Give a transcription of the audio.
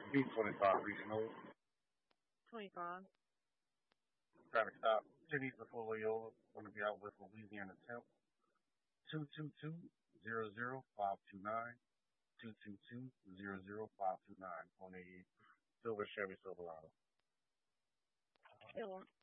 B25 regional. 25. Traffic stop. Cities before Loyola. Going to be out with Louisiana Temp. 222-00529. 222-00529 on a silver Chevy Silverado. Silver.